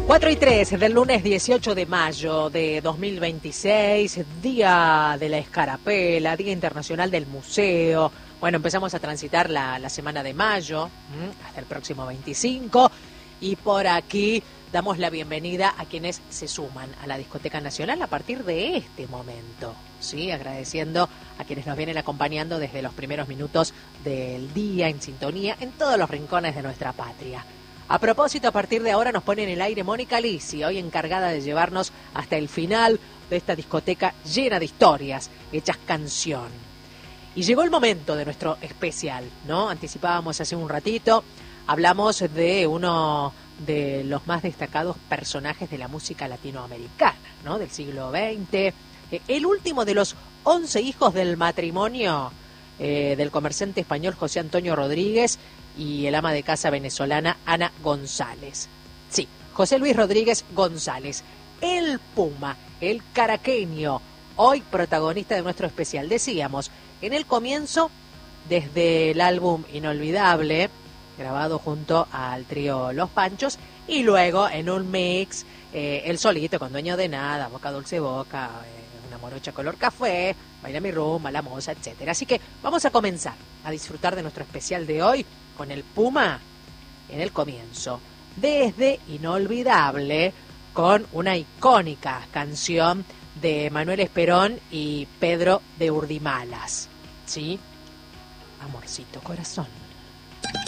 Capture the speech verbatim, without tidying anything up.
cuatro y tres del lunes dieciocho de mayo de dos mil veintiséis, Día de la Escarapela, Día Internacional del Museo. Bueno, empezamos a transitar la, la semana de mayo, ¿m? hasta el próximo veinticinco, y por aquí damos la bienvenida a quienes se suman a la Discoteca Nacional a partir de este momento, ¿sí? Agradeciendo a quienes nos vienen acompañando desde los primeros minutos del día, en sintonía, en todos los rincones de nuestra patria. A propósito, a partir de ahora nos pone en el aire Mónica Lisi, hoy encargada de llevarnos hasta el final de esta discoteca llena de historias hechas canción. Y llegó el momento de nuestro especial, ¿no? Anticipábamos hace un ratito, hablamos de uno de los más destacados personajes de la música latinoamericana, ¿no? Del siglo veinte, el último de los once hijos del matrimonio eh, del comerciante español José Antonio Rodríguez y el ama de casa venezolana Ana González. Sí, José Luis Rodríguez González, el Puma, el caraqueño, hoy protagonista de nuestro especial. Decíamos, en el comienzo, desde el álbum Inolvidable, grabado junto al trío Los Panchos, y luego en un mix, eh, él solito, con Dueño de Nada, Boca Dulce Boca, eh, Una Morocha Color Café, Baila mi rumba, La Moza, etcétera. Así que vamos a comenzar a disfrutar de nuestro especial de hoy con el Puma en el comienzo, desde Inolvidable, con una icónica canción de Manuel Esperón y Pedro de Urdimalas, ¿sí? Amorcito Corazón.